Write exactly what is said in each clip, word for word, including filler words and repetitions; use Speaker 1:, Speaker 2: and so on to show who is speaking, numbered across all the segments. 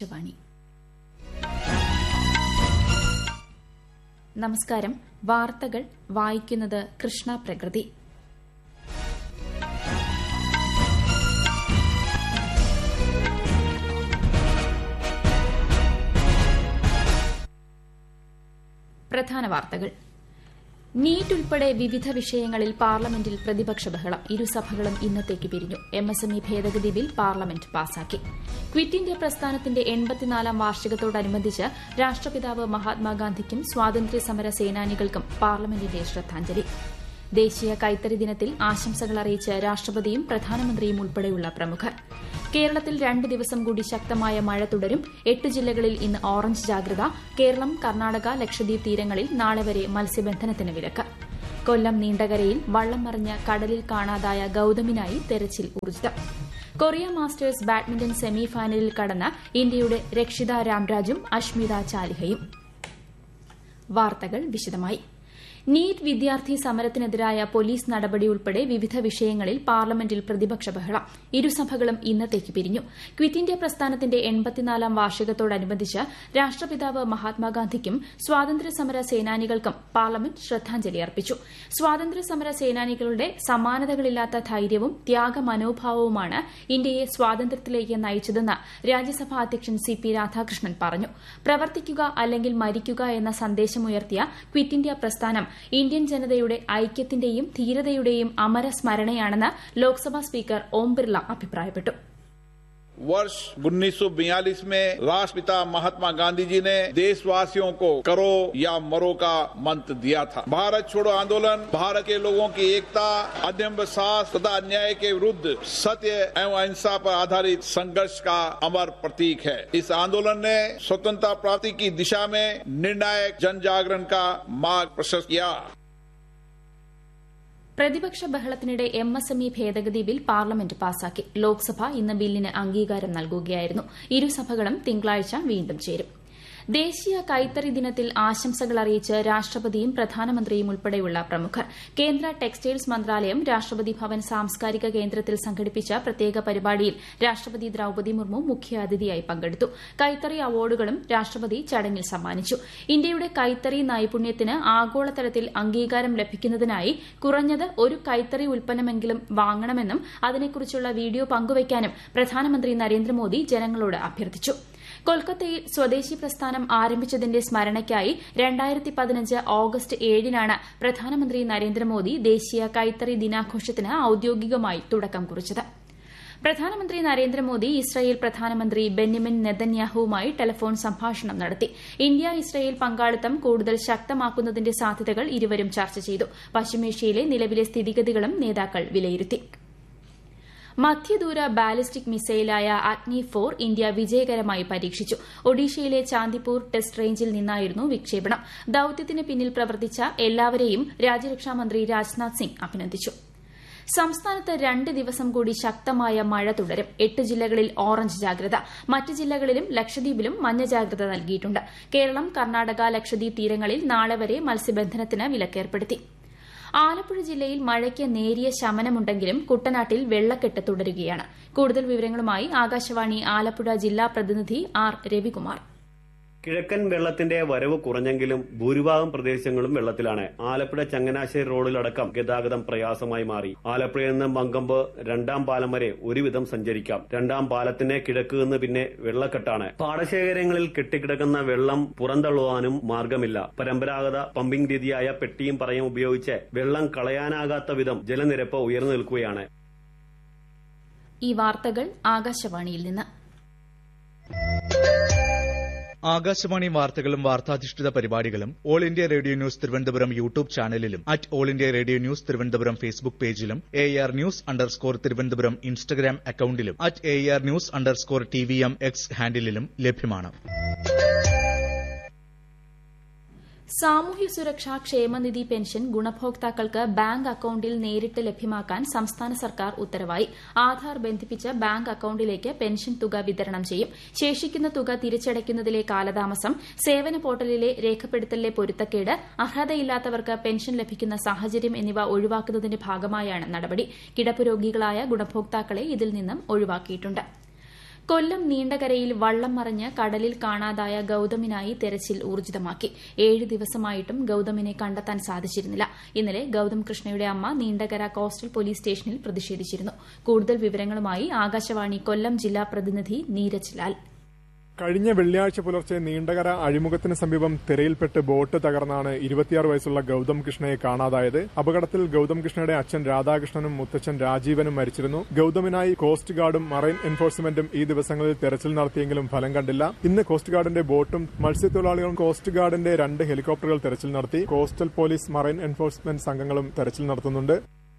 Speaker 1: നമസ്കാരം. വാർത്തകൾ വായിക്കുന്നത് കൃഷ്ണ പ്രകൃതി. പ്രധാന വാർത്തകൾ. നീറ്റ് ഉൾപ്പെടെ വിവിധ വിഷയങ്ങളിൽ പാർലമെന്റിൽ പ്രതിപക്ഷ ബഹളം. ഇരുസഭകളും ഇന്നത്തേക്ക് പിരിഞ്ഞു. എംഎസ്എംഇ ഭേദഗതി ബിൽ പാർലമെന്റ് പാസാക്കി. ക്വിറ്റ് ഇന്ത്യ പ്രസ്ഥാനത്തിന്റെ എൺപത്തിനാലാം വാർഷികത്തോടനുബന്ധിച്ച് രാഷ്ട്രപിതാവ് മഹാത്മാഗാന്ധിക്കും സ്വാതന്ത്ര്യസമര സേനാനികൾക്കും പാർലമെന്റിന്റെ ശ്രദ്ധാഞ്ജലി. ദേശീയ കൈത്തറി ദിനത്തിൽ ആശംസകൾ അറിയിച്ച് രാഷ്ട്രപതിയും പ്രധാനമന്ത്രിയും ഉൾപ്പെടെയുള്ള പ്രമുഖർ. കേരളത്തിൽ രണ്ട് ദിവസം കൂടി ശക്തമായ മഴ തുടരും. എട്ട് ജില്ലകളിൽ ഇന്ന് ഓറഞ്ച് ജാഗ്രത. കേരളം, കർണാടക, ലക്ഷദ്വീപ് തീരങ്ങളിൽ നാളെ വരെ മത്സ്യബന്ധനത്തിന് വിലക്ക്. കൊല്ലം നീണ്ടകരയിൽ വള്ളം മറിഞ്ഞ് കടലിൽ കാണാതായ ഗൌതമിനായി തെരച്ചിൽ ഊർജിതം. കൊറിയ മാസ്റ്റേഴ്സ് ബാഡ്മിന്റൺ സെമി ഫൈനലിൽ കടന്ന ഇന്ത്യയുടെ രക്ഷിത രാംരാജും അഷ്മിത ചാലിഹയും. വാർത്തകൾ വിശദമായി. നീറ്റ് വിദ്യാർത്ഥി സമരത്തിനെതിരായ പോലീസ് നടപടി ഉൾപ്പെടെ വിവിധ വിഷയങ്ങളിൽ പാർലമെന്റിൽ പ്രതിപക്ഷ ബഹളം. ഇരുസഭകളും ഇന്നത്തേക്ക് പിരിഞ്ഞു. ക്വിറ്റ് ഇന്ത്യ പ്രസ്ഥാനത്തിന്റെ എൺപത്തിനാലാം വാർഷികത്തോടനുബന്ധിച്ച് രാഷ്ട്രപിതാവ് മഹാത്മാഗാന്ധിക്കും സ്വാതന്ത്ര്യസമര സേനാനികൾക്കും പാർലമെന്റ് ശ്രദ്ധാഞ്ജലി അർപ്പിച്ചു. സ്വാതന്ത്ര്യസമര സേനാനികളുടെ സമാനതകളില്ലാത്ത ധൈര്യവും ത്യാഗമനോഭാവവുമാണ് ഇന്ത്യയെ സ്വാതന്ത്ര്യത്തിലേക്ക് നയിച്ചതെന്ന് രാജ്യസഭാ അധ്യക്ഷൻ സി പി രാധാകൃഷ്ണൻ പറഞ്ഞു. പ്രവർത്തിക്കുക അല്ലെങ്കിൽ മരിക്കുക എന്ന സന്ദേശമുയർത്തിയ ക്വിറ്റ് ഇന്ത്യ പ്രസ്ഥാനം ഇന്ത്യൻ ജനതയുടെ ഐക്യത്തിന്റെയും ധീരതയുടെയും അമര സ്മരണയാണെന്ന് ലോക്സഭാ സ്പീക്കർ ഓം ബിർള അഭിപ്രായപ്പെട്ടു.
Speaker 2: वर्ष उन्नीस सौ बयालीस में राष्ट्रपिता महात्मा गांधी जी ने देशवासियों को करो या मरो का मंत्र दिया था. भारत छोड़ो आंदोलन भारत के लोगों की एकता, अदम्य साहस तथा अन्याय के विरुद्ध सत्य एवं अहिंसा पर आधारित संघर्ष का अमर प्रतीक है. इस आंदोलन ने स्वतंत्रता प्राप्ति की दिशा में निर्णायक जन जागरण का मार्ग प्रशस्त किया.
Speaker 1: പ്രതിപക്ഷ ബഹളത്തിനിടെ എംഎസ്എംഇ ഭേദഗതി ബിൽ പാർലമെന്റ് പാസാക്കി. ലോക്സഭ ഇന്ന് ബില്ലിന് അംഗീകാരം നൽകുകയായിരുന്നു. ഇരുസഭകളും തിങ്കളാഴ്ച വീണ്ടും ചേരും. ദേശീയ കൈത്തറി ദിനത്തിൽ ആശംസകൾ അറിയിച്ച് രാഷ്ട്രപതിയും പ്രധാനമന്ത്രിയും ഉൾപ്പെടെയുള്ള പ്രമുഖർ. കേന്ദ്ര ടെക്സ്റ്റൈൽസ് മന്ത്രാലയം രാഷ്ട്രപതി ഭവൻ സാംസ്കാരിക കേന്ദ്രത്തിൽ സംഘടിപ്പിച്ച പ്രത്യേക പരിപാടിയിൽ രാഷ്ട്രപതി ദ്രൌപദി മുർമു മുഖ്യാതിഥിയായി പങ്കെടുത്തു. കൈത്തറി അവാർഡുകളും രാഷ്ട്രപതി ചടങ്ങിൽ സമ്മാനിച്ചു. ഇന്ത്യയുടെ കൈത്തറി നൈപുണ്യത്തിന് ആഗോളതലത്തിൽ അംഗീകാരം ലഭിക്കുന്നതിനായി കുറഞ്ഞത് ഒരു കൈത്തറി ഉൽപ്പന്നമെങ്കിലും വാങ്ങണമെന്നും അതിനെക്കുറിച്ചുള്ള വീഡിയോ പങ്കുവയ്ക്കാനും പ്രധാനമന്ത്രി നരേന്ദ്രമോദി ജനങ്ങളോട് അഭ്യർത്ഥിച്ചു. കൊൽക്കത്തയിൽ സ്വദേശി പ്രസ്ഥാനം ആരംഭിച്ചതിന്റെ സ്മരണയ്ക്കായി രണ്ടായിരത്തി പതിനഞ്ച് ഓഗസ്റ്റ് ഏഴിനാണ് പ്രധാനമന്ത്രി നരേന്ദ്രമോദി ദേശീയ കൈത്തറി ദിനാഘോഷത്തിന് ഔദ്യോഗികമായി തുടക്കം കുറിച്ചത്. പ്രധാനമന്ത്രി നരേന്ദ്രമോദി ഇസ്രായേൽ പ്രധാനമന്ത്രി ബെന്യമിൻ നെതന്യാഹുവുമായി ടെലിഫോൺ സംഭാഷണം നടത്തി. ഇന്ത്യ ഇസ്രായേൽ പങ്കാളിത്തം കൂടുതൽ ശക്തമാക്കുന്നതിന്റെ സാധ്യതകൾ ഇരുവരും ചർച്ച ചെയ്തു. പശ്ചിമേഷ്യയിലെ നിലവിലെ സ്ഥിതിഗതികളും നേതാക്കൾ വിലയിരുത്തി. മധ്യദൂര ബാലിസ്റ്റിക് മിസൈലായ അഗ്നി ഫോർ ഇന്ത്യ വിജയകരമായി പരീക്ഷിച്ചു. ഒഡീഷയിലെ ചാന്ദിപൂർ ടെസ്റ്റ് റേഞ്ചിൽ നിന്നായിരുന്നു വിക്ഷേപണം. ദൌത്യത്തിന് പിന്നിൽ പ്രവർത്തിച്ച എല്ലാവരെയും രാജ്യരക്ഷാമന്ത്രി രാജ്നാഥ് സിംഗ് അഭിനന്ദിച്ചു. സംസ്ഥാനത്ത് രണ്ട് ദിവസം കൂടി ശക്തമായ മഴ തുടരും. എട്ട് ജില്ലകളിൽ ഓറഞ്ച് ജാഗ്രത. മറ്റ് ജില്ലകളിലും ലക്ഷദ്വീപിലും മഞ്ഞ ജാഗ്രത നൽകിയിട്ടുണ്ട്. കേരളം, കർണാടക, ലക്ഷദ്വീപ് തീരങ്ങളിൽ നാളെ വരെ മത്സ്യബന്ധനത്തിന് വിലക്കേർപ്പെടുത്തി. ആലപ്പുഴ ജില്ലയിൽ മഴയ്ക്ക് നേരിയ ശമനമുണ്ടെങ്കിലും കുട്ടനാട്ടിൽ വെള്ളക്കെട്ട് തുടരുകയാണ്. കൂടുതൽ വിവരങ്ങളുമായി ആകാശവാണി ആലപ്പുഴ ജില്ലാ പ്രതിനിധി ആർ രവികുമാർ.
Speaker 3: കിഴക്കൻ വെള്ളത്തിന്റെ വരവ് കുറഞ്ഞെങ്കിലും ഭൂരിഭാഗം പ്രദേശങ്ങളും വെള്ളത്തിലാണ്. ആലപ്പുഴ ചങ്ങനാശ്ശേരി റോഡിലടക്കം ഗതാഗതം പ്രയാസമായി മാറി. ആലപ്പുഴയിൽ നിന്ന് മങ്കമ്പ് രണ്ടാം പാലം വരെ ഒരുവിധം സഞ്ചരിക്കാം. രണ്ടാം പാലത്തിന് കിഴക്ക് നിന്ന് പിന്നെ വെള്ളക്കെട്ടാണ്. പാടശേഖരങ്ങളിൽ കെട്ടിക്കിടക്കുന്ന വെള്ളം പുറന്തള്ളുവാനും മാർഗമില്ല. പരമ്പരാഗത പമ്പിംഗ് രീതിയായ പെട്ടിയും പറയും ഉപയോഗിച്ച് വെള്ളം കളയാനാകാത്ത വിധം ജലനിരപ്പ് ഉയർന്നു നിൽക്കുകയാണ്.
Speaker 1: ഈ വാർത്തകൾ ആകാശവാണിയിൽ നിന്ന്.
Speaker 4: ആകാശവാണി വാർത്തകളും വാർത്താധിഷ്ഠിത പരിപാടികളും all India radio news Thiruvananthapuram YouTube ചാനലിലും at all India radio news Thiruvananthapuram Facebook പേജിലും A R news underscore Thiruvananthapuram Instagram അക്കൌണ്ടിലും at A R news underscore T V M X ഹാൻഡിലും ലഭ്യമാണ്.
Speaker 1: സാമൂഹ്യ സുരക്ഷാ ക്ഷേമനിധി പെൻഷൻ ഗുണഭോക്താക്കൾക്ക് ബാങ്ക് അക്കൌണ്ടിൽ നേരിട്ട് ലഭ്യമാക്കാൻ സംസ്ഥാന സർക്കാർ ഉത്തരവായി. ആധാർ ബന്ധിപ്പിച്ച ബാങ്ക് അക്കൌണ്ടിലേക്ക് പെൻഷൻ തുക വിതരണം ചെയ്യും. ശേഷിക്കുന്ന തുക തിരിച്ചടയ്ക്കുന്നതിലെ കാലതാമസം, സേവന പോർട്ടലിലെ രേഖപ്പെടുത്തലിലെ പൊരുത്തക്കേട്, അർഹതയില്ലാത്തവർക്ക് പെൻഷൻ ലഭിക്കുന്ന സാഹചര്യം എന്നിവ ഒഴിവാക്കുന്നതിന്റെ ഭാഗമായാണ് നടപടി. കിടപ്പ് രോഗികളായ ഗുണഭോക്താക്കളെ ഇതിൽ നിന്നും ഒഴിവാക്കിയിട്ടുണ്ട്. കൊല്ലം നീണ്ടകരയിൽ വള്ളം മറിഞ്ഞ് കടലിൽ കാണാതായ ഗൌതമിനായി തെരച്ചിൽ ഊർജിതമാക്കി ഏഴ് ദിവസമായിട്ടും ഗൌതമിനെ കണ്ടെത്താൻ സാധിച്ചിരുന്നില്ല. ഇന്നലെ ഗൌതം കൃഷ്ണയുടെ അമ്മ നീണ്ടകര കോസ്റ്റൽ പോലീസ് സ്റ്റേഷനിൽ പ്രതിഷേധിച്ചിരുന്നു. കൂടുതൽ വിവരങ്ങളുമായി ആകാശവാണി കൊല്ലം ജില്ലാ പ്രതിനിധി നീരജ് ലാൽ.
Speaker 5: കഴിഞ്ഞ വെള്ളിയാഴ്ച പുലർച്ചെ നീണ്ടകര അഴിമുഖത്തിന് സമീപം തിരയിൽപ്പെട്ട് ബോട്ട് തകർന്നാണ് ഇരുപത്തിയാറ് വയസ്സുള്ള ഗൌതം കൃഷ്ണയെ കാണാതായത്. അപകടത്തിൽ ഗൌതം കൃഷ്ണയുടെ അച്ഛൻ രാധാകൃഷ്ണനും മുത്തച്ഛൻ രാജീവനും മരിച്ചിരുന്നു. ഗൌതമിനായി കോസ്റ്റ് ഗാർഡും മറൈൻ എൻഫോഴ്സ്മെന്റും ഈ ദിവസങ്ങളിൽ തെരച്ചിൽ നടത്തിയെങ്കിലും ഫലം കണ്ടില്ല. ഇന്ന് കോസ്റ്റ് ഗാർഡിന്റെ ബോട്ടും മത്സ്യത്തൊഴിലാളികളും കോസ്റ്റ് ഗാർഡിന്റെ രണ്ട് ഹെലികോപ്റ്ററുകൾ തെരച്ചിൽ നടത്തി. കോസ്റ്റൽ പോലീസ്, മറൈൻ എൻഫോഴ്സ്മെന്റ് സംഘങ്ങളും തെരച്ചിൽ നടത്തുന്നുണ്ട്.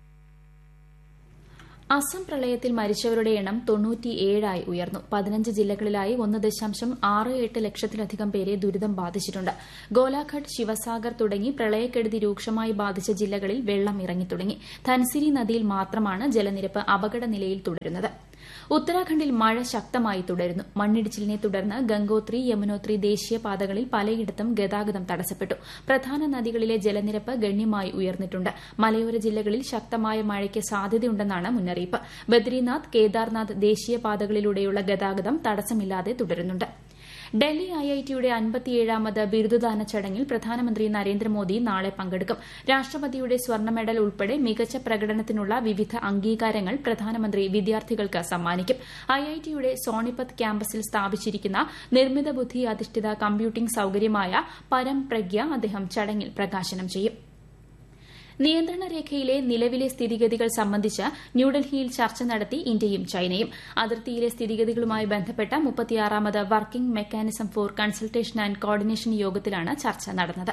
Speaker 1: അസം പ്രളയത്തിൽ മരിച്ചവരുടെ എണ്ണം തൊണ്ണൂറ്റിയേഴായി ഉയർന്നു. പതിനഞ്ച് ജില്ലകളിലായി ഒന്ന് ദശാംശം ആറ് എട്ട് ലക്ഷത്തിലധികം പേരെ ദുരിതം ബാധിച്ചിട്ടുണ്ട്. ഗോലാഘട്ട്, ശിവസാഗർ തുടങ്ങി പ്രളയക്കെടുതി രൂക്ഷമായി ബാധിച്ച ജില്ലകളിൽ വെള്ളം ഇറങ്ങിത്തുടങ്ങി. ധൻസിരി നദിയിൽ മാത്രമാണ് ജലനിരപ്പ് അപകടനിലയിൽ തുടരുന്നത്. ഉത്തരാഖണ്ഡിൽ മഴ ശക്തമായി തുടരുന്നു. മണ്ണിടിച്ചിലിനെ തുടർന്ന് ഗംഗോത്രി, യമുനോത്രി ദേശീയപാതകളിൽ പലയിടത്തും ഗതാഗതം തടസ്സപ്പെട്ടു. പ്രധാന നദികളിലെ ജലനിരപ്പ് ഗണ്യമായി ഉയർന്നിട്ടുണ്ട്. മലയോര ജില്ലകളിൽ ശക്തമായ മഴയ്ക്ക് സാധ്യതയുണ്ടെന്നാണ് മുന്നറിയിപ്പ്. ബദ്രിനാഥ്, കേദാർനാഥ് ദേശീയപാതകളിലൂടെയുള്ള ഗതാഗതം തടസ്സമില്ലാതെ തുടരുന്നുണ്ട്. ഡൽഹി ഐ ഐ ടിയുടെ അൻപത്തിയേഴാമത് ബിരുദദാന ചടങ്ങിൽ പ്രധാനമന്ത്രി നരേന്ദ്രമോദി നാളെ പങ്കെടുക്കും. രാഷ്ട്രപതിയുടെ സ്വർണ്ണ മെഡൽ ഉൾപ്പെടെ മികച്ച പ്രകടനത്തിനുള്ള വിവിധ അംഗീകാരങ്ങൾ പ്രധാനമന്ത്രി വിദ്യാർത്ഥികൾക്ക് സമ്മാനിക്കും. ഐ ഐ ടിയുടെ സോണിപത് ക്യാമ്പസിൽ സ്ഥാപിച്ചിരിക്കുന്ന നിർമ്മിത ബുദ്ധി അധിഷ്ഠിത കമ്പ്യൂട്ടിംഗ് സൌകര്യമായ പരം പ്രഗ്യ അദ്ദേഹം ചടങ്ങിൽ പ്രകാശനം ചെയ്യും. നിയന്ത്രണ രേഖയിലെ നിലവിലെ സ്ഥിതിഗതികൾ സംബന്ധിച്ച് ന്യൂഡൽഹിയിൽ ചർച്ച നടത്തി ഇന്ത്യയും ചൈനയും. അതിർത്തിയിലെ സ്ഥിതിഗതികളുമായി ബന്ധപ്പെട്ട മുപ്പത്തിയാറാമത് working mechanism four consultation and coordination യോഗത്തിലാണ് ചർച്ച നടന്നത്.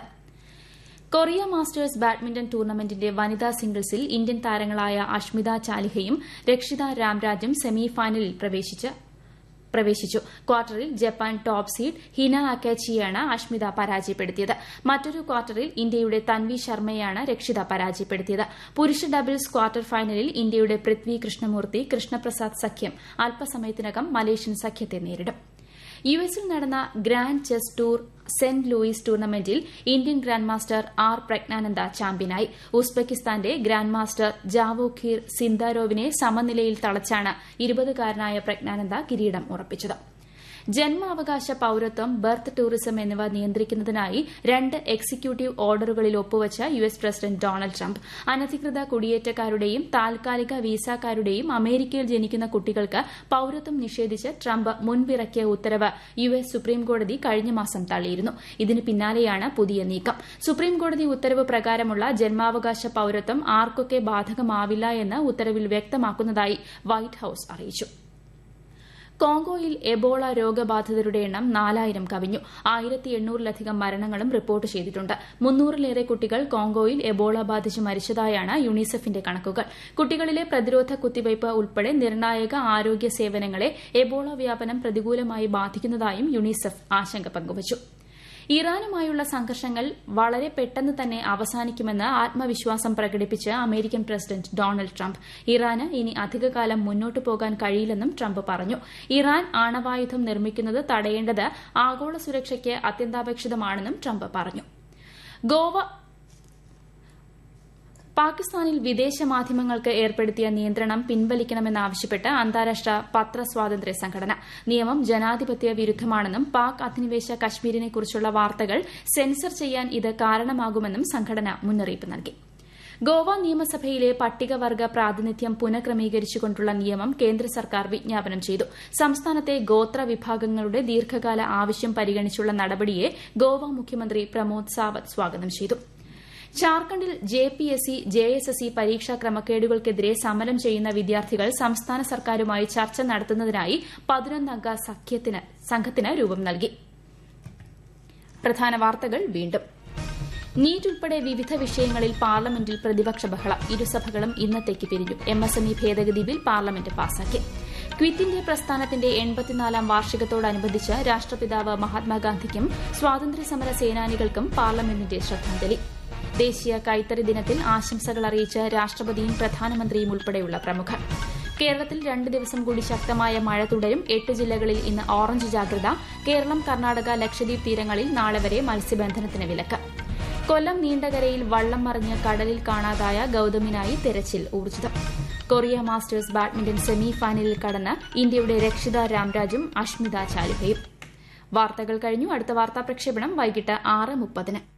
Speaker 1: കൊറിയ മാസ്റ്റേഴ്സ് ബാഡ്മിന്റൺ ടൂർണമെന്റിന്റെ വനിതാ സിംഗിൾസിൽ ഇന്ത്യൻ താരങ്ങളായ അഷ്മിത ചാലിഹയും രക്ഷിത രാംരാജും സെമി ഫൈനലിൽ പ്രവേശിച്ചു. ക്വാർട്ടറിൽ ജപ്പാൻ ടോപ്പ് സീഡ് ഹിന അക്കാച്ചിയാണ് അഷ്മിത പരാജയപ്പെടുത്തിയത്. മറ്റൊരു ക്വാർട്ടറിൽ ഇന്ത്യയുടെ തൻവി ശർമ്മയാണ് രക്ഷിത പരാജയപ്പെടുത്തിയത്. പുരുഷ ഡബിൾസ് ക്വാർട്ടർ ഫൈനലിൽ ഇന്ത്യയുടെ പൃഥ്വി കൃഷ്ണമൂർത്തി കൃഷ്ണപ്രസാദ് സഖ്യം അല്പസമയത്തിനകം മലേഷ്യൻ സഖ്യത്തെ നേരിടും. യു എസിൽ നടന്ന grand chess tour Saint Louis ടൂർണമെന്റിൽ Indian grand master R Praggnanandhaa ചാമ്പ്യനായി. ഉസ്ബെക്കിസ്ഥാന്റെ grand master ജാവോഖീർ സിന്ദാരോവിനെ സമനിലയിൽ തളച്ചാണ് ഇരുപതുകാരനായ പ്രജ്ഞാനന്ദ കിരീടം ഉറപ്പിച്ചത്. ജന്മാവകാശ പൌരത്വം, ബർത്ത് ടൂറിസം എന്നിവ നിയന്ത്രിക്കുന്നതിനായി രണ്ട് executive ഓർഡറുകളിൽ ഒപ്പുവച്ച U S president Donald Trump അനധികൃത കുടിയേറ്റക്കാരുടെയും താൽക്കാലിക വീസാക്കാരുടെയും അമേരിക്കയിൽ ജനിക്കുന്ന കുട്ടികൾക്ക് പൌരത്വം നിഷേധിച്ച് ട്രംപ് മുൻപിറക്കിയ ഉത്തരവ് യു എസ് സുപ്രീംകോടതി കഴിഞ്ഞ മാസം തള്ളിയിരുന്നു. ഇതിന് പിന്നാലെയാണ് പുതിയ നീക്കം. സുപ്രീംകോടതി ഉത്തരവ് പ്രകാരമുള്ള ജന്മാവകാശ പൌരത്വം ആർക്കൊക്കെ ബാധകമാവില്ല എന്ന് ഉത്തരവിൽ വ്യക്തമാക്കുന്നതായി വൈറ്റ് ഹൌസ് അറിയിച്ചു. കോങ്കോയിൽ എബോള രോഗബാധിതരുടെ എണ്ണം നാലായിരം കവിഞ്ഞു. ആയിരത്തി എണ്ണൂറിലധികം മരണങ്ങളും റിപ്പോർട്ട് ചെയ്തിട്ടുണ്ട്. മുന്നൂറിലേറെ കുട്ടികൾ കോങ്കോയിൽ എബോള ബാധിച്ച് മരിച്ചതായാണ് യുണിസെഫിന്റെ കണക്കുകൾ. കുട്ടികളിലെ പ്രതിരോധ കുത്തിവയ്പ് ഉൾപ്പെടെ നിർണായക ആരോഗ്യ സേവനങ്ങളെ എബോള വ്യാപനം പ്രതികൂലമായി ബാധിക്കുന്നതായും യുണിസെഫ് ആശങ്ക പങ്കുവച്ചു. ഇറാനുമായുള്ള സംഘർഷങ്ങൾ വളരെ പെട്ടെന്ന് തന്നെ അവസാനിക്കുമെന്ന് ആത്മവിശ്വാസം പ്രകടിപ്പിച്ച് അമേരിക്കൻ പ്രസിഡന്റ് ഡൊണാൾഡ് ട്രംപ്. ഇറാന് ഇനി അധികകാലം മുന്നോട്ടു പോകാൻ കഴിയില്ലെന്നും ട്രംപ് പറഞ്ഞു. ഇറാൻ ആണവായുധം നിർമ്മിക്കുന്നത് തടയേണ്ടത് ആഗോള സുരക്ഷയ്ക്ക് അത്യന്താപേക്ഷിതമാണെന്നും ട്രംപ് പറഞ്ഞു. ഗോവ പാകിസ്ഥാനിൽ വിദേശ മാധ്യമങ്ങൾക്ക് ഏർപ്പെടുത്തിയ നിയന്ത്രണം പിൻവലിക്കണമെന്നാവശ്യപ്പെട്ട് അന്താരാഷ്ട്ര പത്രസ്വാതന്ത്ര്യ സംഘടന. നിയമം ജനാധിപത്യ വിരുദ്ധമാണെന്നും പാക് അധിനിവേശ കശ്മീരിനെക്കുറിച്ചുള്ള വാർത്തകൾ സെൻസർ ചെയ്യാൻ ഇത് കാരണമാകുമെന്നും സംഘടന മുന്നറിയിപ്പ് നൽകി. ഗോവ നിയമസഭയിലെ പട്ടികവർഗ പ്രാതിനിധ്യം പുനഃക്രമീകരിച്ചുകൊണ്ടുള്ള നിയമം കേന്ദ്ര സർക്കാർ വിജ്ഞാപനം ചെയ്തു. സംസ്ഥാനത്തെ ഗോത്ര വിഭാഗങ്ങളുടെ ദീർഘകാല ആവശ്യം പരിഗണിച്ചുള്ള നടപടിയെ ഗോവ മുഖ്യമന്ത്രി പ്രമോദ് സാവന്ത് സ്വാഗതം ചെയ്തു. ജാർഖണ്ഡിൽ J P S C, J S S C പരീക്ഷാ ക്രമക്കേടുകൾക്കെതിരെ സമരം ചെയ്യുന്ന വിദ്യാർത്ഥികൾ സംസ്ഥാന സർക്കാരുമായി ചർച്ച നടത്തുന്നതിനായി പതിനൊന്നംഗ സംഘത്തിന് രൂപം നൽകി. പ്രധാന വാർത്തകൾ വീണ്ടും. നീറ്റ് ഉൾപ്പെടെ വിവിധ വിഷയങ്ങളിൽ പാർലമെന്റിൽ പ്രതിപക്ഷ ബഹളം. ഇരുസഭകളും ഇന്നത്തേക്ക് പിരിഞ്ഞു. എം എസ് എം ഇ ഭേദഗതി ബിൽ പാർലമെന്റ് പാസാക്കി. ക്വിറ്റ് ഇന്ത്യ പ്രസ്ഥാനത്തിന്റെ എൺപത്തിനാലാം വാർഷികത്തോടനുബന്ധിച്ച് രാഷ്ട്രപിതാവ് മഹാത്മാഗാന്ധിക്കും സ്വാതന്ത്ര്യസമര സേനാനികൾക്കും പാർലമെന്റിന്റെ ശ്രദ്ധാഞ്ജലി. ദേശീയ കൈത്തറി ദിനത്തിൽ ആശംസകൾ അറിയിച്ച് രാഷ്ട്രപതിയും പ്രധാനമന്ത്രിയും ഉൾപ്പെടെയുള്ള പ്രമുഖർ. കേരളത്തിൽ രണ്ട് ദിവസം കൂടി ശക്തമായ മഴ തുടരും. എട്ട് ജില്ലകളിൽ ഇന്ന് ഓറഞ്ച് ജാഗ്രത. കേരളം, കർണാടക, ലക്ഷദ്വീപ് തീരങ്ങളിൽ നാളെ വരെ മത്സ്യബന്ധനത്തിന് വിലക്ക്. കൊല്ലം നീണ്ടകരയിൽ വള്ളം മറിഞ്ഞ് കടലിൽ കാണാതായ ഗൌതമിനായി തെരച്ചിൽ ഊർജിതം. കൊറിയ മാസ്റ്റേഴ്സ് ബാഡ്മിന്റൺ സെമി ഫൈനലിൽ കടന്ന് ഇന്ത്യയുടെ രക്ഷിത രാംരാജും അഷ്മിത ചാലിഹയും. വാർത്തകൾ കഴിഞ്ഞു. അടുത്ത വാർത്താ പ്രക്ഷേപണം വൈകിട്ട് ആറ് മുപ്പതിന്.